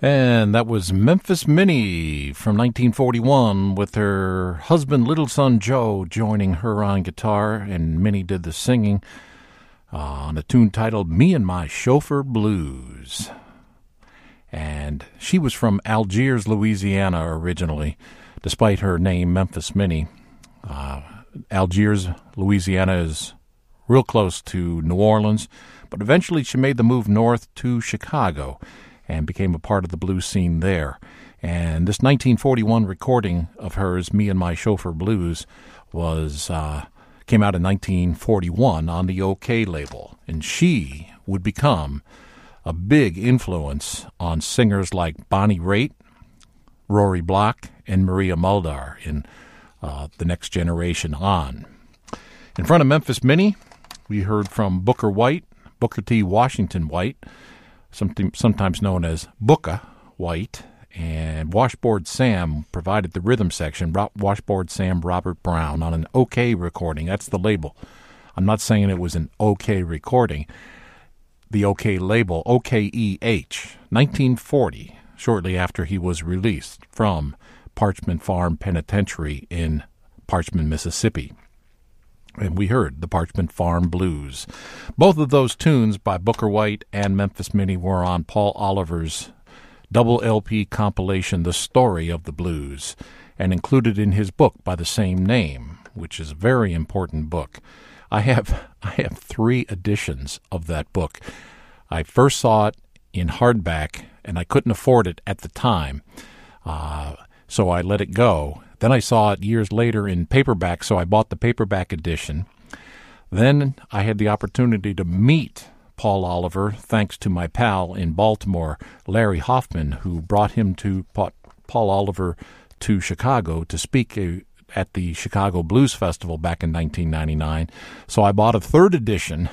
And that was Memphis Minnie from 1941 with her husband, little son Joe, joining her on guitar, and Minnie did the singing on a tune titled Me and My Chauffeur Blues. And she was from Algiers, Louisiana originally, despite her name, Memphis Minnie. Algiers, Louisiana is real close to New Orleans, but eventually she made the move north to Chicago and became a part of the blues scene there. And this 1941 recording of hers, Me and My Chauffeur Blues, came out in 1941 on the OK label. And she would become a big influence on singers like Bonnie Raitt, Rory Block, and Maria Muldaur in the next generation on. In front of Memphis Minnie, we heard from Booker White, Booker T. Washington White, sometimes known as Booka White, and Washboard Sam provided the rhythm section. Washboard Sam Robert Brown on an OK recording. That's the label. I'm not saying it was an OK recording. The OK label, OKEH, 1940, shortly after he was released from Parchman Farm Penitentiary in Parchman, Mississippi. And we heard the Parchman Farm Blues. Both of those tunes by Booker White and Memphis Minnie were on Paul Oliver's double LP compilation, The Story of the Blues, and included in his book by the same name, which is a very important book. I have 3 editions of that book. I first saw it in hardback, and I couldn't afford it at the time, so I let it go. Then I saw it years later in paperback, so I bought the paperback edition. Then I had the opportunity to meet Paul Oliver, thanks to my pal in Baltimore, Larry Hoffman, who brought Paul Oliver to Chicago to speak at the Chicago Blues Festival back in 1999. So I bought a 3rd edition,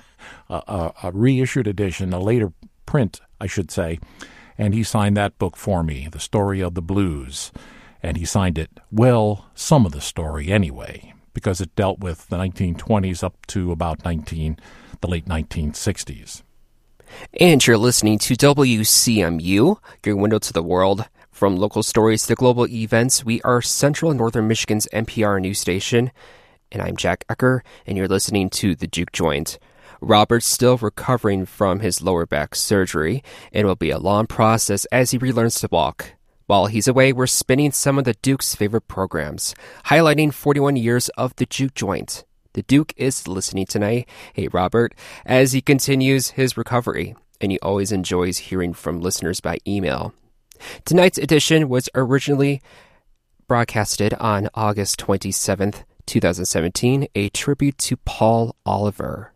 a reissued edition, a later print, I should say, and he signed that book for me, The Story of the Blues. And he signed it, well, some of the story anyway, because it dealt with the 1920s up to about the late 1960s. And you're listening to WCMU, your window to the world. From local stories to global events, we are Central Northern Michigan's NPR news station. And I'm Jack Ecker, and you're listening to The Juke Joint. Robert's still recovering from his lower back surgery, and it will be a long process as he relearns to walk. While he's away, we're spinning some of the Duke's favorite programs, highlighting 41 years of The Juke Joint. The Duke is listening tonight. Hey, Robert, as he continues his recovery, and he always enjoys hearing from listeners by email. Tonight's edition was originally broadcasted on August 27th, 2017, a tribute to Paul Oliver.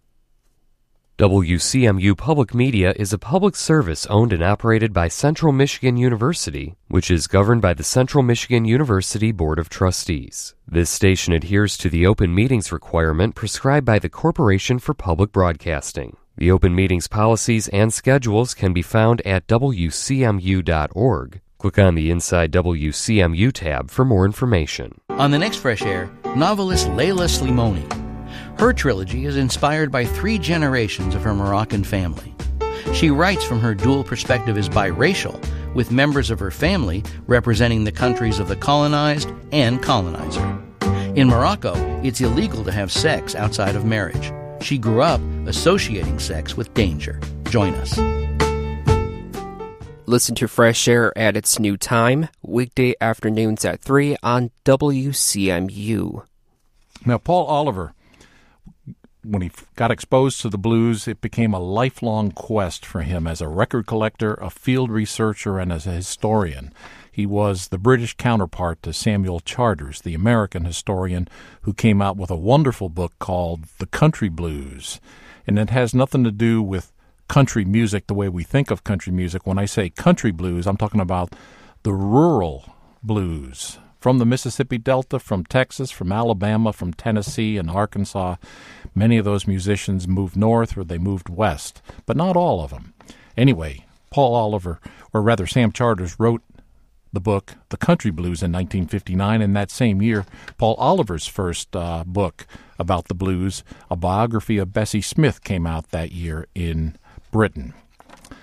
WCMU Public Media is a public service owned and operated by Central Michigan University, which is governed by the Central Michigan University Board of Trustees. This station adheres to the open meetings requirement prescribed by the Corporation for Public Broadcasting. The open meetings policies and schedules can be found at wcmu.org. Click on the Inside WCMU tab for more information. On the next Fresh Air, novelist Leila Slimoni. Her trilogy is inspired by 3 generations of her Moroccan family. She writes from her dual perspective as biracial, with members of her family representing the countries of the colonized and colonizer. In Morocco, it's illegal to have sex outside of marriage. She grew up associating sex with danger. Join us. Listen to Fresh Air at its new time, weekday afternoons at 3 on WCMU. Now, Paul Oliver, when he got exposed to the blues, it became a lifelong quest for him as a record collector, a field researcher, and as a historian. He was the British counterpart to Samuel Charters, the American historian, who came out with a wonderful book called The Country Blues. And it has nothing to do with country music the way we think of country music. When I say country blues, I'm talking about the rural blues from the Mississippi Delta, from Texas, from Alabama, from Tennessee and Arkansas. Many of those musicians moved north or they moved west, but not all of them. Anyway, Paul Oliver, or rather Sam Charters, wrote the book The Country Blues in 1959, and that same year, Paul Oliver's first book about the blues, a biography of Bessie Smith, came out that year in Britain.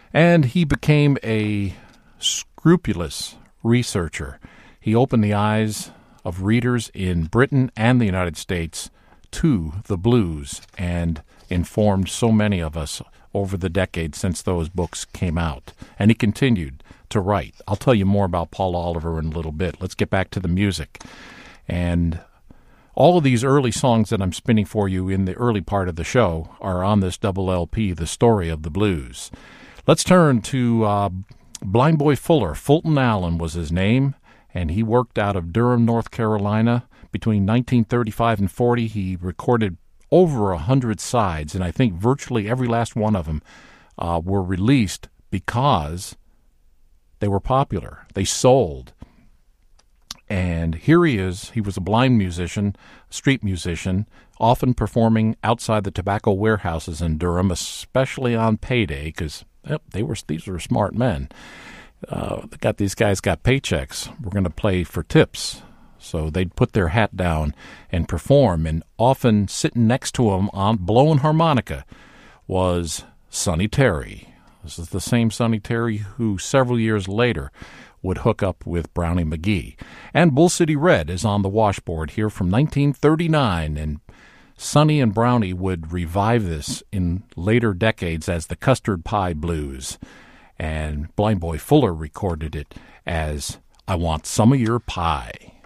And he became a scrupulous researcher. He opened the eyes of readers in Britain and the United States to the blues and informed so many of us over the decades since those books came out. And he continued to write. I'll tell you more about Paul Oliver in a little bit. Let's get back to the music. And all of these early songs that I'm spinning for you in the early part of the show are on this double LP, The Story of the Blues. Let's turn to Blind Boy Fuller. Fulton Allen was his name, and he worked out of Durham, North Carolina. Between 1935 and 40, he recorded over 100 sides, and I think virtually every last one of them were released because they were popular. They sold. And here he is. He was a blind musician, street musician, often performing outside the tobacco warehouses in Durham, especially on payday, because these were smart men. These guys got paychecks. We're going to play for tips. So they'd put their hat down and perform, and often sitting next to him on blowing harmonica was Sonny Terry. This is the same Sonny Terry who several years later would hook up with Brownie McGhee. And Bull City Red is on the washboard here from 1939, and Sonny and Brownie would revive this in later decades as the Custard Pie Blues. And Blind Boy Fuller recorded it as I Want Some of Your Pie.